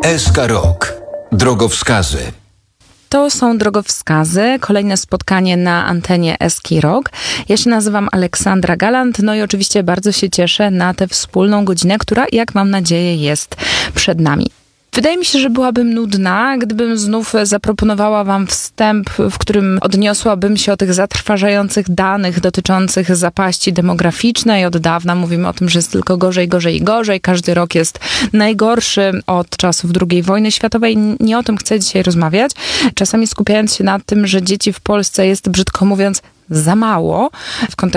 SK Rock. Drogowskazy. To są drogowskazy, kolejne spotkanie na antenie SK Rock. Ja się nazywam Aleksandra Galant, no i oczywiście bardzo się cieszę na tę wspólną godzinę, która, jak mam nadzieję, jest przed nami. Wydaje mi się, że byłabym nudna, gdybym znów zaproponowała wam wstęp, w którym odniosłabym się o tych zatrważających danych dotyczących zapaści demograficznej. Od dawna mówimy o tym, że jest tylko gorzej, gorzej i gorzej. Każdy rok jest najgorszy od czasów II wojny światowej. Nie o tym chcę dzisiaj rozmawiać. Czasami skupiając się na tym, że dzieci w Polsce jest, brzydko mówiąc, za mało w kontekście